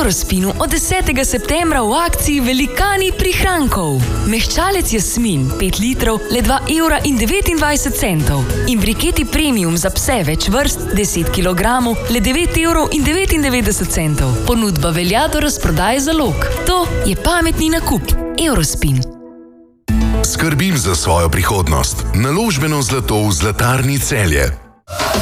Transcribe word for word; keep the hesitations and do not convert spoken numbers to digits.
Eurospinu od desetega septembra v akciji Velikani prihrankov. Mehčalec Jasmin pet litrov le dva evra in devetindvajset centov. In briketi premium za pse več vrst deset kilogramov le devet evrov in devetindevetdeset centov. Ponudba velja do razprodaje zalog. To je pametni nakup. Eurospin. Skrbim za svojo prihodnost. Naložbeno zlato v Zlatarni Celje.